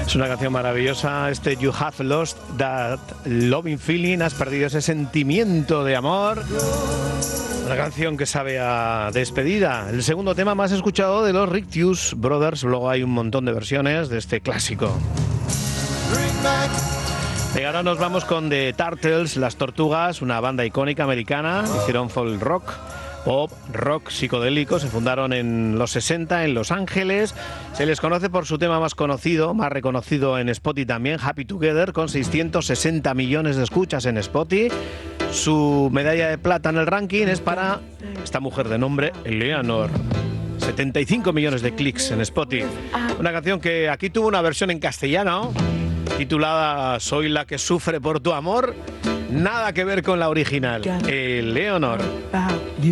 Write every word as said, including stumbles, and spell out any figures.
Es una canción maravillosa, este You Have Lost That Loving Feeling, has perdido ese sentimiento de amor. Una canción que sabe a despedida. El segundo tema más escuchado de los Righteous Brothers, luego hay un montón de versiones de este clásico. Y ahora nos vamos con The Turtles, Las Tortugas, una banda icónica americana, hicieron folk rock, pop, rock psicodélico, se fundaron en los sesenta en Los Ángeles, se les conoce por su tema más conocido, más reconocido en Spotify también, Happy Together, con seiscientos sesenta millones de escuchas en Spotify. Su medalla de plata en el ranking es para esta mujer de nombre Eleanor. setenta y cinco millones de clics en Spotify. Una canción que aquí tuvo una versión en castellano, titulada Soy la que sufre por tu amor. Nada que ver con la original. Eleanor.